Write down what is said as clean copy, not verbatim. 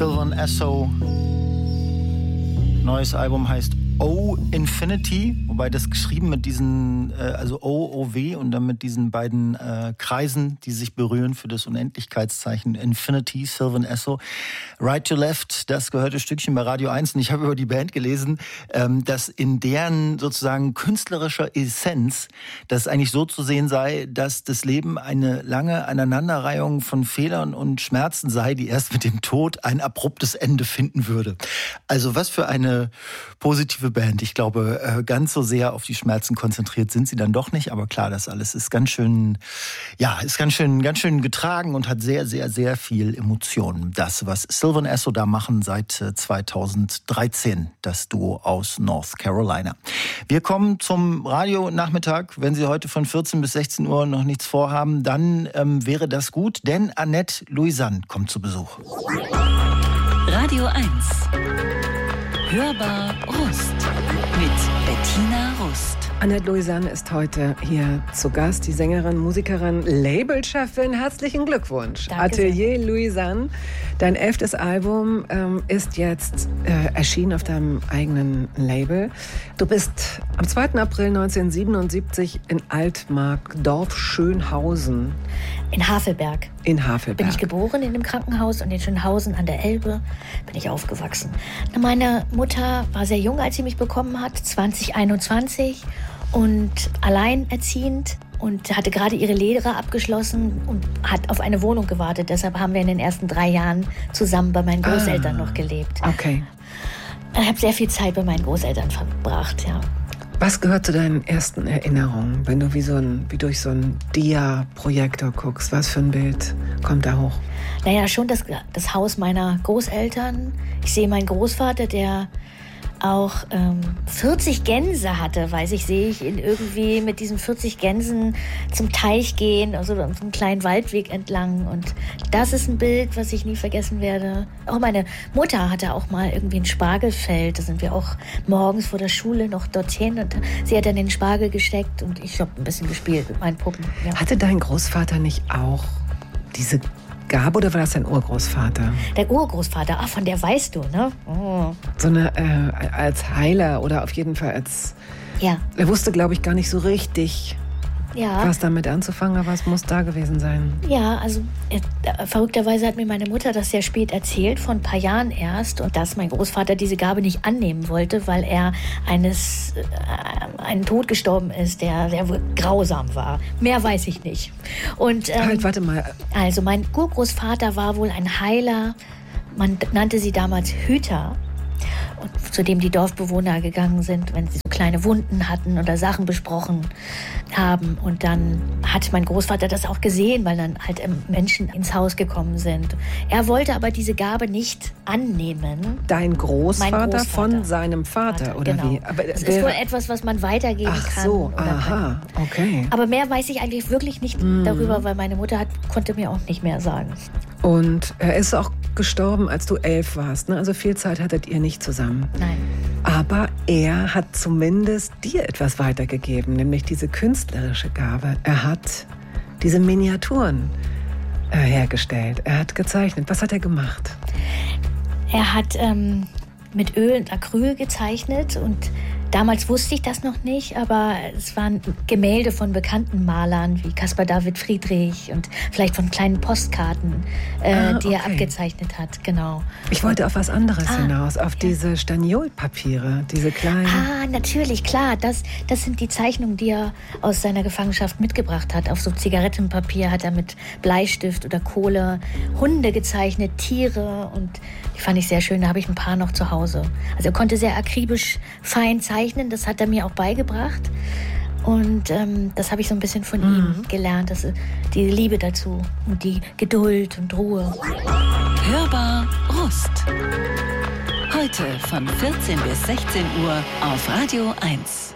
Sylvan Esso. Neues Album heißt O Infinity, wobei das geschrieben mit diesen, also O-O-W und dann mit diesen beiden Kreisen, die sich berühren für das Unendlichkeitszeichen Infinity, Sylvan Esso. Right to Left, das gehörte Stückchen bei Radio 1 und ich habe über die Band gelesen, dass in deren sozusagen künstlerischer Essenz das eigentlich so zu sehen sei, dass das Leben eine lange Aneinanderreihung von Fehlern und Schmerzen sei, die erst mit dem Tod ein abruptes Ende finden würde. Also was für eine positive Band. Ich glaube, ganz so sehr auf die Schmerzen konzentriert sind sie dann doch nicht. Aber klar, das alles ist ganz schön, ja, ist ganz schön getragen und hat sehr, sehr, sehr viel Emotionen. Das, was Sylvan Esso da machen seit 2013, das Duo aus North Carolina. Wir kommen zum Radio-Nachmittag. Wenn Sie heute von 14 bis 16 Uhr noch nichts vorhaben, dann wäre das gut, denn Annette Louisanne kommt zu Besuch. Radio 1. Hörbar Rust mit Bettina Rust. Annette Louisanne ist heute hier zu Gast, die Sängerin, Musikerin, Labelchefin. Herzlichen Glückwunsch. Danke Atelier Louisanne. Dein 11. Album ist jetzt erschienen auf deinem eigenen Label. Du bist am 2. April 1977 in Altmark-Dorf Schönhausen. In Havelberg. In Havelberg. Bin ich geboren in dem Krankenhaus und in Schönhausen an der Elbe bin ich aufgewachsen. Meine Mutter war sehr jung, als sie mich bekommen hat, 2021 und alleinerziehend und hatte gerade ihre Lehre abgeschlossen und hat auf eine Wohnung gewartet. Deshalb haben wir in den ersten 3 Jahren zusammen bei meinen Großeltern noch gelebt. Okay. Ich habe sehr viel Zeit bei meinen Großeltern verbracht, ja. Was gehört zu deinen ersten Erinnerungen, wenn du wie durch so einen Dia-Projektor guckst? Was für ein Bild kommt da hoch? Naja, schon das Haus meiner Großeltern. Ich sehe meinen Großvater, der auch 40 Gänse hatte, sehe ich ihn irgendwie mit diesen 40 Gänsen zum Teich gehen, also so einen kleinen Waldweg entlang. Und das ist ein Bild, was ich nie vergessen werde. Auch meine Mutter hatte auch mal irgendwie ein Spargelfeld. Da sind wir auch morgens vor der Schule noch dorthin und sie hat dann den Spargel gesteckt und ich habe ein bisschen gespielt mit meinen Puppen. Ja. Hatte dein Großvater nicht auch diese Gabe oder war das dein Urgroßvater? Der Urgroßvater, von der weißt du, ne? Oh. So eine, als Heiler oder auf jeden Fall als... Ja. Er wusste, glaube ich, gar nicht so richtig, was damit anzufangen, aber es muss da gewesen sein. Ja, also verrückterweise hat mir meine Mutter das sehr spät erzählt, vor ein paar Jahren erst, und dass mein Großvater diese Gabe nicht annehmen wollte, weil er einen Tod gestorben ist, der sehr grausam war. Mehr weiß ich nicht. Und warte mal. Also mein Urgroßvater war wohl ein Heiler, man nannte sie damals Hüter. Und zu dem die Dorfbewohner gegangen sind, wenn sie so kleine Wunden hatten oder Sachen besprochen haben. Und dann hat mein Großvater das auch gesehen, weil dann halt Menschen ins Haus gekommen sind. Er wollte aber diese Gabe nicht annehmen. Dein Großvater von seinem Vater, oder genau. Wie? Aber das ist wohl etwas, was man weitergeben kann. Ach so, aha, okay. Aber mehr weiß ich eigentlich wirklich nicht darüber, weil meine Mutter konnte mir auch nicht mehr sagen. Und er ist auch gestorben, als du 11 warst, ne? Also viel Zeit hattet ihr nicht zusammen. Nein. Aber er hat zumindest dir etwas weitergegeben, nämlich diese künstlerische Gabe. Er hat diese Miniaturen hergestellt. Er hat gezeichnet. Was hat er gemacht? Er hat mit Öl und Acryl gezeichnet und damals wusste ich das noch nicht, aber es waren Gemälde von bekannten Malern wie Caspar David Friedrich und vielleicht von kleinen Postkarten, die er abgezeichnet hat, genau. Ich wollte auf was anderes hinaus, auf diese Staniolpapiere, diese kleinen... Natürlich, klar, das sind die Zeichnungen, die er aus seiner Gefangenschaft mitgebracht hat. Auf so Zigarettenpapier hat er mit Bleistift oder Kohle Hunde gezeichnet, Tiere, und die fand ich sehr schön, da habe ich ein paar noch zu Hause. Also er konnte sehr akribisch fein zeichnen, das hat er mir auch beigebracht. Und das habe ich so ein bisschen von ihm gelernt, die Liebe dazu und die Geduld und Ruhe. Hörbar Rust. Heute von 14 bis 16 Uhr auf Radio 1.